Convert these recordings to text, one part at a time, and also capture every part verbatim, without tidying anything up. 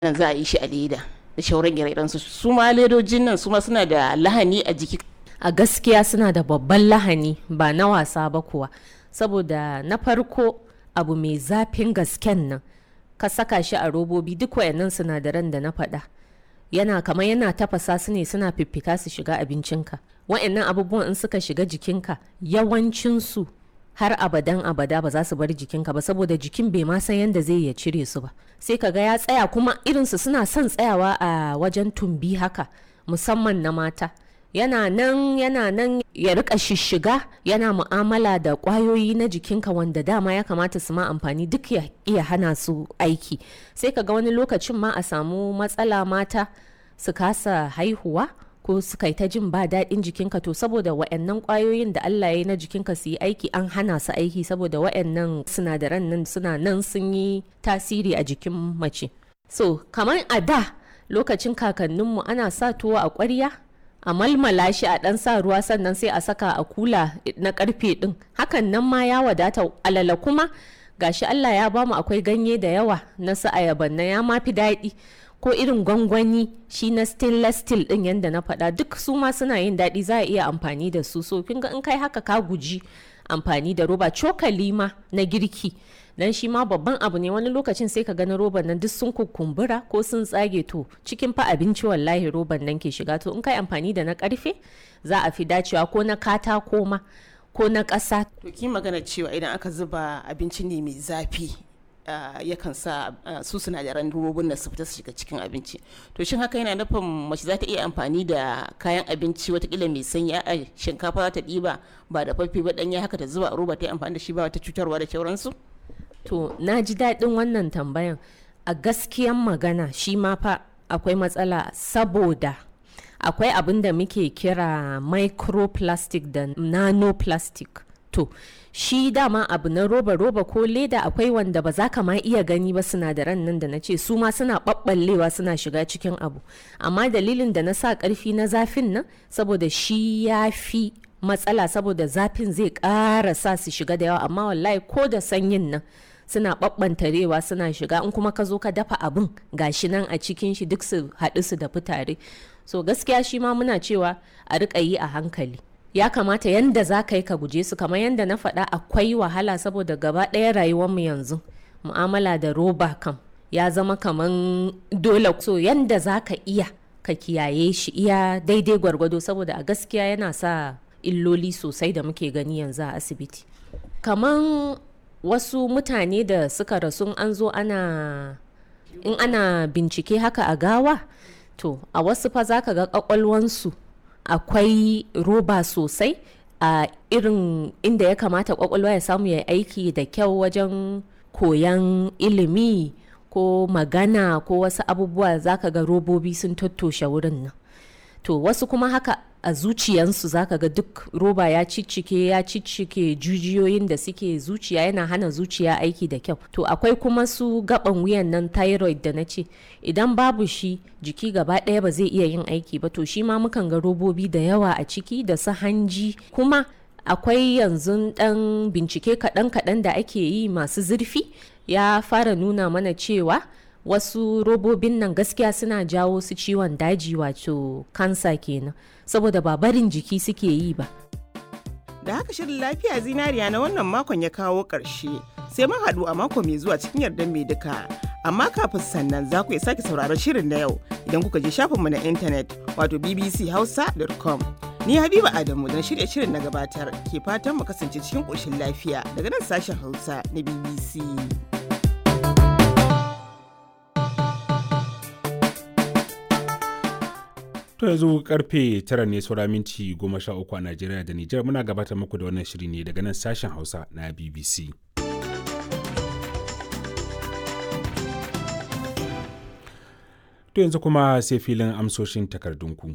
nan za a yi shi a leda da shauran ire su su ma ledojin nan su ma suna da lahani a jiki. A gaskiya suna da babban lahani ba na wasa ba kuwa, saboda na farko abu mai zafin gasken nan ka saka shi a robobi, duk wayannan sinadaran da na faɗa yana kamar yana tafasa su ne, suna fiffita su shiga abincinka. Wayannan abubuwan in suka shiga jikinka yawancinsu har abadan abada ba za su bar jikinka ba, saboda jikin bai ma san yadda zai ya cire su ba. Sai ka ga ya tsaya, kuma irinsu suna son tsayawa a wajen tumbi haka, musamman na mata. Yana nan yana nan ya rika shishiga, yana mu'amala da kwayoyi na jikinka wanda dama ya kamata su ma amfani, duk ya iya hana su aiki. Sai ka ga wani lokacin ma a samu matsala, mata su kasa haihuwa ko su kai ta jin ba daɗin jikinka, to saboda wa'annan kwayoyin da Allah ya yi na jikinka su yi aiki an hana su aiki, saboda wa'annan sinadaran nan suna nan sun yi tasiri a jikin mace. So kamar a da lokacin kakanninmu ana sa tuwo a ƙwarya, a malmala shi a ɗan sa ruwa, sannan sai a saka a kula na ƙarfe ɗin, hakan nan ma ya wadata. Alala kuma gashi Allah ya bamu akwai ganye da yawa na su ayaban na ya ma fi daɗi, ko irin gwangwani shi na stainless steel ɗin yanda na faɗa, duk su ma suna yin daɗi, za a iya amfani da su. So kin ga in kai haka ka guji amfani da roba. Cokali ma na girki dan shi ma babban abu ne, wani lokacin sai ka gani roban nan duk sun kukumbura ko sun tsage, to cikin fa abinci wallahi roban nan ke shiga. To in kai amfani da na karfe za a fi dacewa, ko na katako ma ko na ƙasa. To ki magana cewa idan aka zuba abinci ne mai zafi Uh, yakan sa uh, su sinadaran robobin da su fita su shiga cikin abinci. To shin haka yana nufin mace za ta iya amfani da kayan abinci watakila mai sanyi, a shinkafa za ta ɗiba ba da fafi ba ɗanya haka ta zuba a roba ta yi amfani da shi ba wata cutarwa da sauransu? To na ji daɗin wannan tambayan. A gaskiyan magana shi ma fa akwai matsala, saboda akwai abin da muke kira microplastic da nanoplastic. To shi dama abu na roba roba ko leda akwai wanda ba za ka ma iya gani ba, sinadaran nan da na ce su ma suna ɓaɓɓallewa suna shiga cikin abu. Amma dalilin da na sa ƙarfi na zafin nan saboda shi ya fi matsala, saboda zafin zai ƙara sa su shiga da yawa, amma wallahi ko da sanyin nan suna ɓaɓɓantarewa suna shiga. In kuma ka zo ka dafa abin gashi nan a cikin shi duk su haɗu su dafi tare. So gaskiya shi ma muna cewa a riƙa yi a hankali. Ya kamata yanda za ka yi ka guje su, kamar yanda na faɗa akwai wahala, saboda gaba ɗaya rayuwarmu yanzu mu'amala da roba kam ya zama kaman dole. So yanda za ka iya ka kiyaye shi iya daidai gwargwado, saboda a gaskiya yana sa illoli sosai da muke gani yanzu a asibiti. Kaman wasu mutane da suka rasu an zo ana in ana bincike haka a gawa, to a wasu fa za ka ga ƙwaƙwalwansu akwai roba sosai a irin inda ya kamata kwakwalwa ya samu ya aiki da kyau wajen koyan ilimi ko magana ko wasu abubuwa, zaka ga robobi sun tattoshe wurin nan. To wasu kuma haka a zuciyansu zaka ga duk roba ya ciccike ya ciccike jujiyoyin da suke zuciya, yana hana zuciya aiki da kyau. To akwai kuma su gaban wuyan nan thyroid da na ce, idan babu shi jiki gaba ɗaya ba zai iya yin aiki ba. To shi ma mukan ga robobi da yawa a ciki, da su hanji. Kuma akwai yanzu ɗan bincike kaɗan-kaɗan da ake yi masu zurfi, ya fara nuna mana cewa wasu robobin nan gaskiya suna jawo su ciwon daji, wato kansa kenan, saboda ba barin jiki suke yi ba. Da haka shirin lafiya zinariya na wannan makon ya kawo ƙarshe, sai mun haɗu a mako mai zuwa cikin yardar mai duka. Amma kafin sannan za ku iya sake sauraron shirin na yau idan kuka je shafinmu na intanet, wato b b c hausa dot com. Ni Habiba Adamu don shirya shirin na gabatar ke fatan mu kasance cikin ƙoshin lafiya daga nan sashen Hausa na B B C. To yanzu karfe tara ne saura minti goma sha uku a Najeriya da Nijar. Muna gabatar muku da wannan shiri ne daga nan sashen Hausa na B B C. To yanzu kuma sai filin amsoshin takardunku.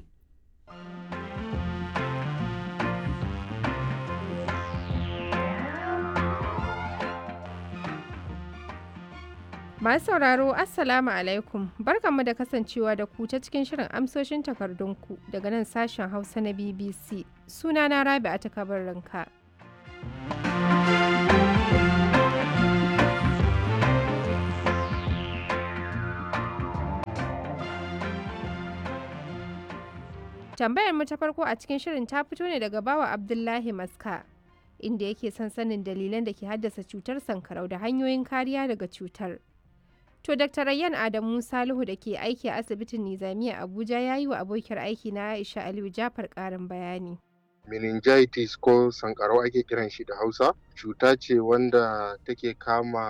Masu sauraro Assalamu alaikum, barkanmu da kasancewa da ku ta cikin shirin amsoshin takardunku daga nan sashen Hausa na B B C. Sunana Rabi'a Kabarinka. Tambayar mu ta farko a cikin shirin ta fito ne daga bawa Abdullahi Maska, inda yake son sanin dalilan da ke haddasa cutar sankarau da hanyoyin kariya daga cutar. To Dakta Rayyan Adamu Salihu da ke aiki a asibitin Nizamiya Abuja ya yi wa abokiyar aiki na Aisha Aliyu Jafar ƙarin bayani. Meningitis ko sankarau ake kiran shi da Hausa, cuta ce wanda take kama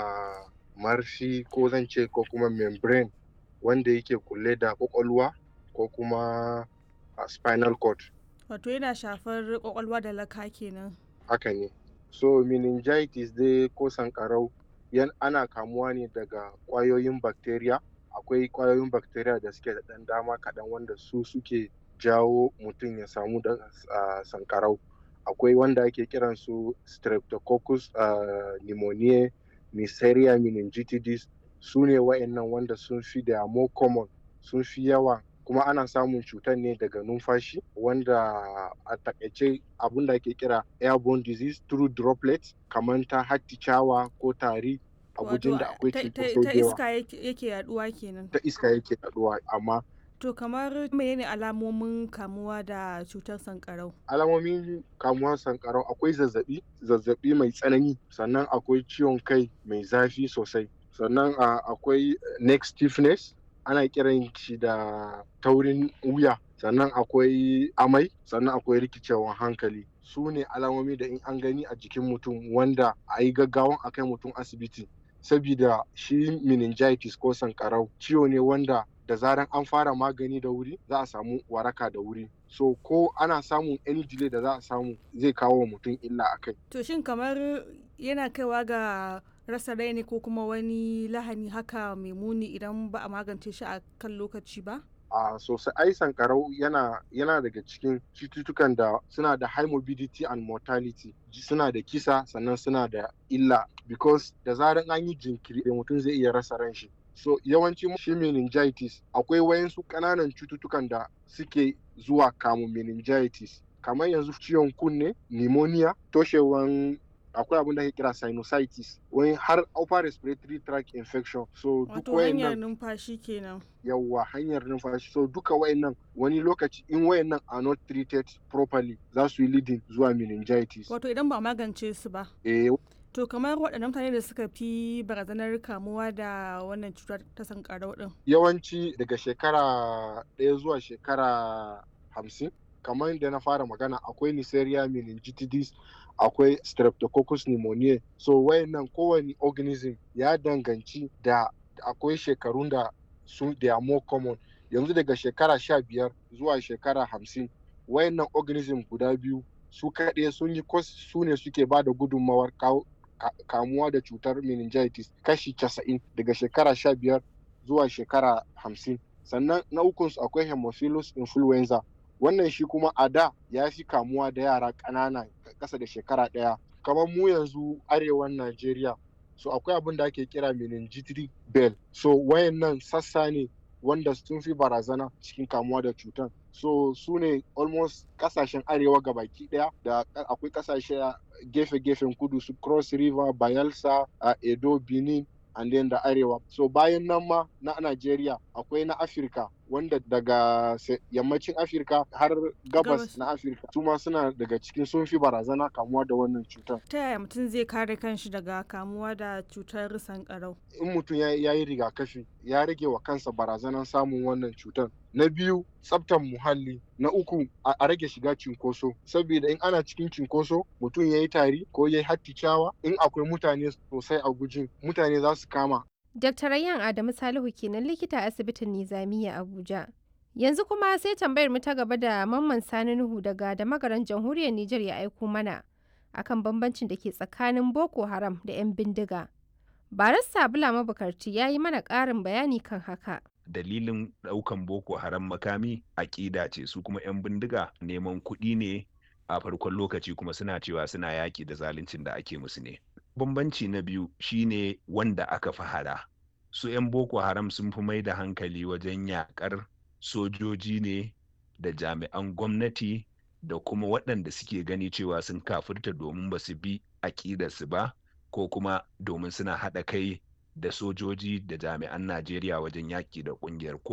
marfi ko zan ce ko kuma membrane wanda yake kulle da kwakwalwa ko kuma a spinal cord. Wato yana shafar kwakwalwa da laka kenan. Haka ne. So meningitis dai ko sankarau yan ana kamuwa ne daga ƙwayoyin bacteria. Akwai ƙwayoyin bacteria da suke da ɗan dama kaɗan wanda su suke jawo mutum ya samu da uh, sankarau. Akwai wanda ake kiran su streptococcus uh, pneumoniae, Neisseria meningitidis, su ne wa'annan wanda sun fi da more common, sun fi yawa, kuma ana samun cutar ne daga numfashi, wanda a takaice abin da ake kira airborne disease through droplets, kamar ta hatticawa ko tari a gujin da akwai cutar ta iska yake yaduwa kenan. Ta iska yake yaduwa, amma to kamar menene alamomin kamuwa da cutar sankarau? Alamomin kamuwa sankarau akwai zazzabi, zazzabi mai tsanani, sannan akwai ciwon kai mai zafi sosai, sannan akwai neck stiffness, ana kiran shi da taurin wuya, sannan akwai amai, sannan akwai rikicewan hankali. Su ne alamomi da in an gani a jikin mutum wanda a yi gaggawan a kai mutum asibiti, sabida shi meningitis ko sankarau ciwo ne wanda da zaran an fara magani da wuri za a samu waraka da wuri. So ko ana samun any delay da za a samu zai kawo wa mutum illa a kai. To shin kamar yana kaiwa ga rasa rai ne ko kuma wani lahani haka mai muni idan ba a magance shi a kan lokaci ba? A sosai, ai sankarau yana yana daga cikin cututtukan da suna da high morbidity and mortality, suna da kisa sannan suna da illa, because da zaran an yi jinkiri da mutum zai iya rasa ran shi. So yawanci shi meningitis akwai wayansu ƙananan cututtukan da suke zuwa kamun meningitis, kamar yanzu ciwon kunne, pneumonia, toshewan, akwai abin da ake kira sinusitis, wani har upper respiratory tract infection. So duk wayannan hanyar numfashi kenan. Yawwa, hanyar numfashi. So duka wayannan wani lokaci in wayannan are not treated properly za su yi leading zuwa meningitis. Wato idan ba magance su ba. Eh. To kamar waɗannan mutane da suka fi barazanar kamuwa da wannan cutar ta sankarau ɗin? Yawanci daga shekara ɗaya zuwa shekara hamsin, kamar da na fara magana, akwai Neisseria meningitidis, akwai streptococcus pneumoniae. So wayannan kowane organism ya danganci da akwai shekarun da su they are more common. Yanzu daga shekara sha biyar zuwa shekara hamsin, wayannan organism guda biyu su kaɗai sun yi su ne suke ba da gudunmawar kamuwa da cutar meningitis kashi casa'in daga shekara sha biyar zuwa shekara hamsin. Sannan na ukunsu akwai Haemophilus influenza, wannan shi kuma a da ya fi kamuwa da yara ƙanana ƙasa da shekara ɗaya. Kamar mu yanzu arewan Najeriya, so akwai abin da ake kira meningitis bell. So wayannan sassa ne wanda sun fi barazana cikin kamuwa da cutar. So su ne almost kasashen arewa gabaki daya, da akwai kasashe gefe-gefen kudu su Cross River, Bayelsa, uh, Edo, Benin, and then da arewa. So bayan nan ma na Najeriya akwai na Afirka, wanda daga yammacin Afirka har gabas na Afirka su ma suna daga cikin sun fi barazana kamuwa da wannan cutar. Ta yaya mutum zai kare kanshi daga kamuwa da cutar sankarau? In mutum ya yi rigakafi ya rage wa kansa barazanar samun wannan cutar. Na biyu, tsaftar muhalli. Na uku, a rage shiga cinkoso, saboda in ana cikin cinkoso mutum ya yi tari ko ya yi hatticawa, in akwai mutane sosai a gujin, mutane za su kama. Dakta Rayyan Adamu Salihu kenan, likita a asibitin Nizamiya Abuja. Yanzu kuma sai tambayar mu ta gaba da Mamman Sani Nuhu daga da magaran jamhuriyar Nijar ya aiko mana akan bambancin da ke tsakanin Boko Haram da 'yan bindiga. Barista Bula Mabukarti ya yi mana ƙarin bayani kan haka. Dalilin ɗaukan Boko Haram makami aƙida ce, su kuma 'yan bindiga neman kuɗi ne a farkon lokaci, kuma suna cewa suna yaƙi da zaluncin da ake musu ne. Bambanci na biyu shine wanda aka fi hara. Su 'yan Boko Haram sun fi mai da hankali wajen yaƙar sojoji ne da jami'an gwamnati da kuma waɗanda suke gani cewa sun kafirta domin ba su bi aƙidarsu ba, ko kuma domin suna haɗa kai da sojoji da jami'an Najeriya wajen yaƙi da ƙungiyar